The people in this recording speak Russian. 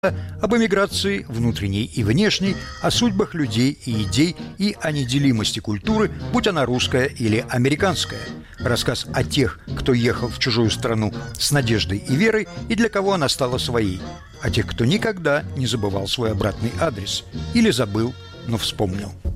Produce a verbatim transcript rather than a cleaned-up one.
об эмиграции внутренней и внешней, о судьбах людей и идей и о неделимости культуры, будь она русская или американская. Рассказ о тех, кто ехал в чужую страну с надеждой и верой, и для кого она стала своей. О тех, кто никогда не забывал свой обратный адрес. Или забыл, но вспомнил.